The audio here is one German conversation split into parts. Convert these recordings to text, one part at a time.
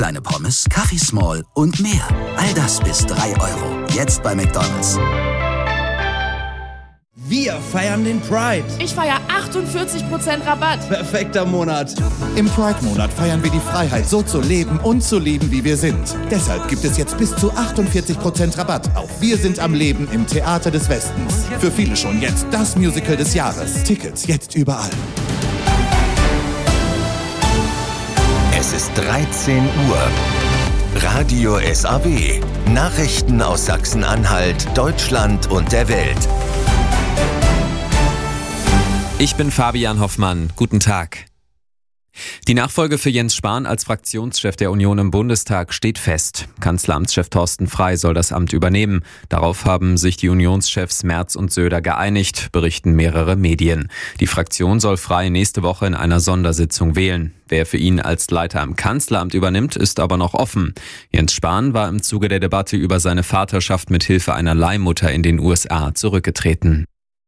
Kleine Pommes, Kaffee Small und mehr. All das bis 3 Euro. Jetzt bei McDonald's. Wir feiern den Pride. Ich feiere 48% Rabatt. Perfekter Monat. Im Pride-Monat feiern wir die Freiheit, so zu leben und zu lieben, wie wir sind. Deshalb gibt es jetzt bis zu 48% Rabatt auf Wir sind am Leben im Theater des Westens. Für viele schon jetzt das Musical des Jahres. Tickets jetzt überall. Es ist 13 Uhr. Radio SAW. Nachrichten aus Sachsen-Anhalt, Deutschland und der Welt. Ich bin Fabian Hoffmann. Guten Tag. Die Nachfolge für Jens Spahn als Fraktionschef der Union im Bundestag steht fest. Kanzleramtschef Thorsten Frey soll das Amt übernehmen. Darauf haben sich die Unionschefs Merz und Söder geeinigt, berichten mehrere Medien. Die Fraktion soll Frey nächste Woche in einer Sondersitzung wählen. Wer für ihn als Leiter im Kanzleramt übernimmt, ist aber noch offen. Jens Spahn war im Zuge der Debatte über seine Vaterschaft mit Hilfe einer Leihmutter in den USA zurückgetreten.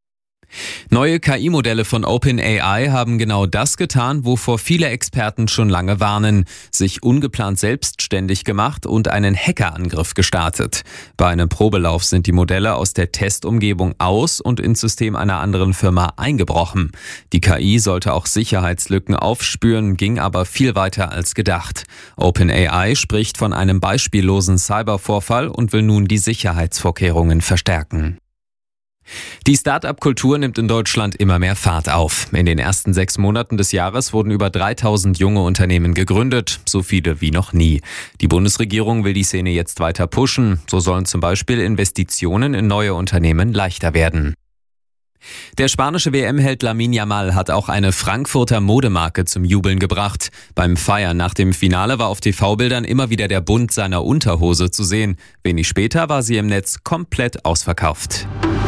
Neue KI-Modelle von OpenAI haben genau das getan, wovor viele Experten schon lange warnen, sich ungeplant selbstständig gemacht und einen Hackerangriff gestartet. Bei einem Probelauf sind die Modelle aus der Testumgebung aus und ins System einer anderen Firma eingebrochen. Die KI sollte auch Sicherheitslücken aufspüren, ging aber viel weiter als gedacht. OpenAI spricht von einem beispiellosen Cybervorfall und will nun die Sicherheitsvorkehrungen verstärken. Die Start-up-Kultur nimmt in Deutschland immer mehr Fahrt auf. In den ersten 6 Monaten des Jahres wurden über 3000 junge Unternehmen gegründet, so viele wie noch nie. Die Bundesregierung will die Szene jetzt weiter pushen. So sollen zum Beispiel Investitionen in neue Unternehmen leichter werden. Der spanische WM-Held Lamine Yamal hat auch eine Frankfurter Modemarke zum Jubeln gebracht. Beim Feiern nach dem Finale war auf TV-Bildern immer wieder der Bund seiner Unterhose zu sehen. Wenig später war sie im Netz komplett ausverkauft.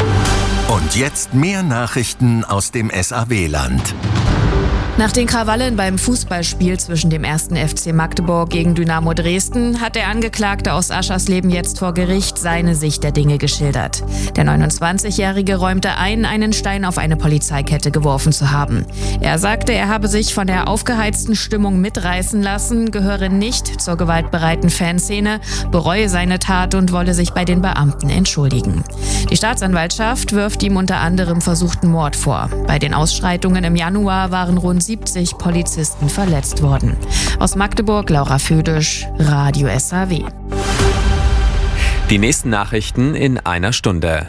Und jetzt mehr Nachrichten aus dem SAW-Land. Nach den Krawallen beim Fußballspiel zwischen dem 1. FC Magdeburg gegen Dynamo Dresden hat der Angeklagte aus Aschersleben jetzt vor Gericht seine Sicht der Dinge geschildert. Der 29-Jährige räumte ein, einen Stein auf eine Polizeikette geworfen zu haben. Er sagte, er habe sich von der aufgeheizten Stimmung mitreißen lassen, gehöre nicht zur gewaltbereiten Fanszene, bereue seine Tat und wolle sich bei den Beamten entschuldigen. Die Staatsanwaltschaft wirft ihm unter anderem versuchten Mord vor. Bei den Ausschreitungen im Januar waren rund 70 Polizisten verletzt worden. Aus Magdeburg, Laura Födisch, Radio SAW. Die nächsten Nachrichten in einer Stunde.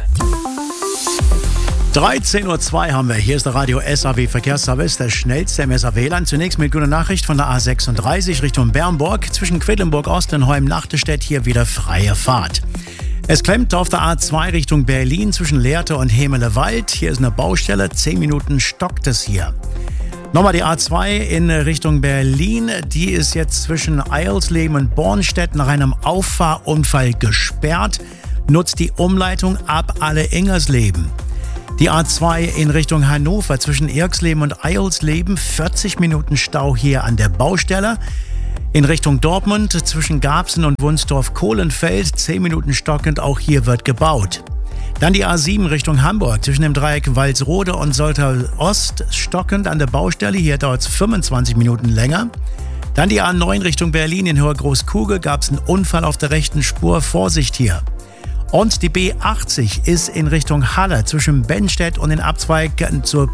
13.02 Uhr haben wir. Hier ist der Radio SAW Verkehrsservice, der schnellste im SAW-Land. Zunächst mit guter Nachricht von der A36 Richtung Bernburg. Zwischen Quedlinburg Ost und Heum-Nachterstedt hier wieder freie Fahrt. Es klemmt auf der A2 Richtung Berlin zwischen Lehrte und Hemelewald. Hier ist eine Baustelle, 10 Minuten stockt es hier. Nochmal die A2 in Richtung Berlin. Die ist jetzt zwischen Eilsleben und Bornstedt nach einem Auffahrunfall gesperrt. Nutzt die Umleitung ab Alle-Ingersleben. Die A2 in Richtung Hannover zwischen Irksleben und Eilsleben. 40 Minuten Stau hier an der Baustelle. In Richtung Dortmund zwischen Garbsen und Wunsdorf-Kohlenfeld. 10 Minuten stockend, auch hier wird gebaut. Dann die A7 Richtung Hamburg zwischen dem Dreieck Walsrode und Soltau Ost stockend an der Baustelle. Hier dauert es 25 Minuten länger. Dann die A9 Richtung Berlin in Höher Großkugel gab es einen Unfall auf der rechten Spur. Vorsicht hier. Und die B80 ist in Richtung Halle zwischen Bennstedt und den Abzweig zur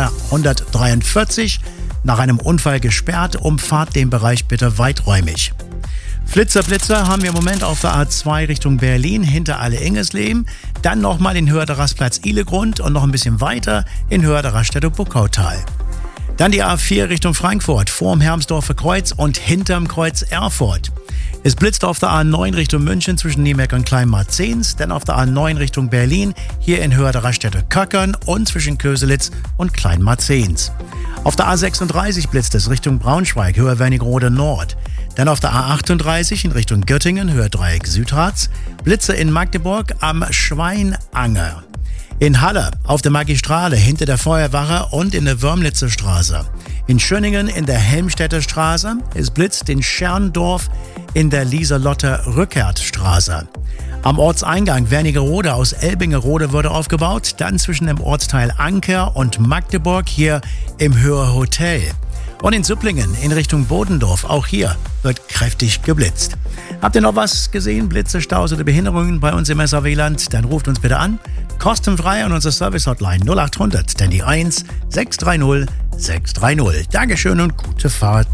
A143 nach einem Unfall gesperrt. Umfahrt den Bereich bitte weiträumig. Blitzer haben wir im Moment auf der A2 Richtung Berlin hinter Alle-Ingersleben. Dann nochmal in Höhe der Rastplatz Ihlegrund und noch ein bisschen weiter in Höhe der Raststätte Buckautal. Dann die A4 Richtung Frankfurt, vorm Hermsdorfer Kreuz und hinterm Kreuz Erfurt. Es blitzt auf der A9 Richtung München zwischen Niemeck und Kleinmarzens, dann auf der A9 Richtung Berlin, hier in Höhe der Raststätte Köckern und zwischen Köselitz und Kleinmarzens. Auf der A36 blitzt es Richtung Braunschweig, Höhe Wernigerode Nord. Dann auf der A38 in Richtung Göttingen, Höhe Dreieck Südharz. Blitze in Magdeburg am Schweinanger. In Halle auf der Magistrale hinter der Feuerwache und in der Wörmlitzer Straße. In Schöningen in der Helmstedter Straße. Es blitzt in Scherndorf in der Lieselotter Rückertstraße. Am Ortseingang Wernigerode aus Elbingerode wurde aufgebaut. Dann zwischen dem Ortsteil Anker und Magdeburg hier im Höher Hotel. Und in Supplingen in Richtung Bodendorf, auch hier wird kräftig geblitzt. Habt ihr noch was gesehen? Blitze, Staus oder Behinderungen bei uns im SAW-Land? Dann ruft uns bitte an. Kostenfrei an unsere Service-Hotline 0800, denn die 1 630 630. Dankeschön und gute Fahrt.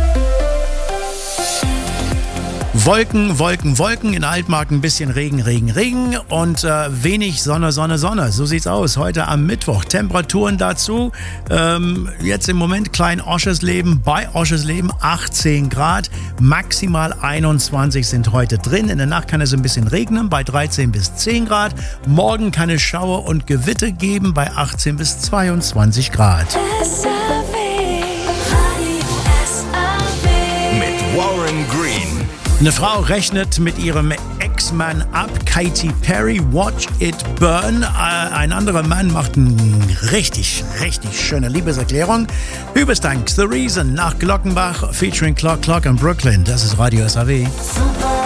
Wolken, Wolken, Wolken, in Altmark ein bisschen Regen, Regen, Regen und wenig Sonne, Sonne, Sonne. So sieht's aus. Heute am Mittwoch. Temperaturen dazu. Jetzt im Moment klein Oschersleben, bei Oschersleben 18 Grad. Maximal 21 sind heute drin. In der Nacht kann es ein bisschen regnen bei 13 bis 10 Grad. Morgen kann es Schauer und Gewitter geben bei 18 bis 22 Grad. Mit Warren Green. Eine Frau rechnet mit ihrem Ex-Mann ab, Katy Perry, Watch It Burn. Ein anderer Mann macht eine richtig, richtig schöne Liebeserklärung. Hübestang, The Reason nach Glockenbach, featuring Clock Clock in Brooklyn. Das ist Radio SAW. Super.